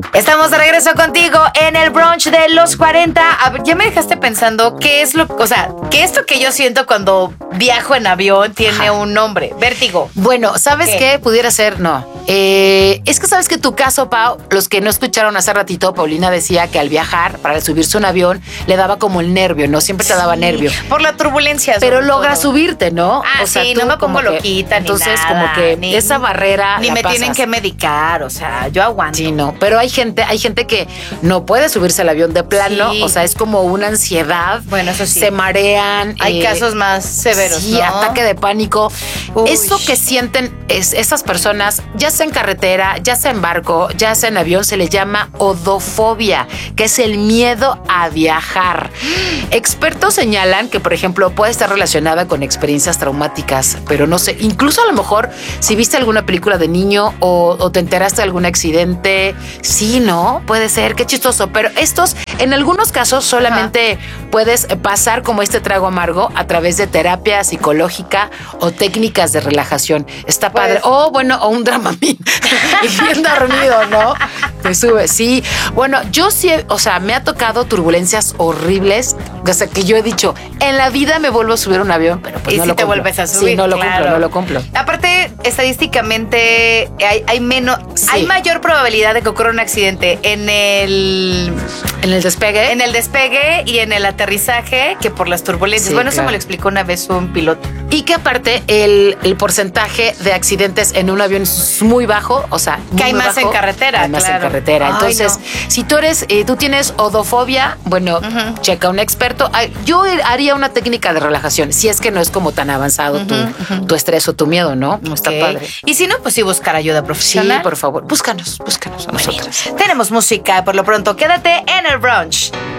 Estamos de regreso contigo en el brunch de los 40. A ver, ya me dejaste pensando qué es que esto que yo siento cuando viajo en avión tiene un nombre. Vértigo. Bueno, ¿sabes qué? Pudiera ser, no. Es que sabes que tu caso, Pau, los que no escucharon hace ratito, Paulina decía que al viajar, para subirse a un avión, le daba como el nervio, ¿no? Siempre te daba nervio. Por la turbulencia. Pero logra subirte, ¿no? O sea, sí, no me pongo loquita ni nada. Entonces, como que esa barrera ni me tienen que medicar, o sea, yo aguanto. Sí, no. Pero hay gente que no puede subirse al avión de plano, o sea, es como una ansiedad. Bueno, eso sí. Se marean. Hay casos más severos, sí, ¿no? Ataque de pánico. Uy. Eso que sienten esas personas, ya sea en carretera, ya sea en barco, ya sea en avión, se le llama odofobia, que es el miedo a viajar. Expertos señalan que, por ejemplo, puede estar relacionada con experiencias traumáticas, pero no sé, incluso a lo mejor si viste alguna película de niño o te enteraste de algún accidente, sí, ¿no? Puede ser, qué chistoso, pero estos, en algunos casos, solamente puedes pasar como este trago amargo a través de terapia psicológica o técnicas de relajación. Está padre. O un Dramamine. Y bien dormido, ¿no? Te sube, sí. Bueno, yo sí, o sea, me ha tocado turbulencias horribles, o sea, que yo he dicho, en la vida me vuelvo a subir a un avión, pero pues y no si lo te cumplo. vuelves a subir, sí, no lo cumplo. Aparte, estadísticamente hay mayor probabilidad de que ocurra un accidente en el despegue. En el despegue y en el aterrizaje que por las turbulencias. Sí, bueno, eso me lo explicó una vez un piloto. Y que aparte el porcentaje de accidentes en un avión es muy bajo, o sea, que hay más en carretera. Hay más en carretera. Ay, entonces, si tú tienes odofobia, bueno, checa a un experto. Yo haría una técnica de relajación, si es que no es como tan avanzado tu estrés o tu miedo, ¿no? Está padre. Y si no, pues sí buscar ayuda profesional. Sí, por favor, búscanos a nosotros. Tenemos música por lo pronto. Quédate en el brunch.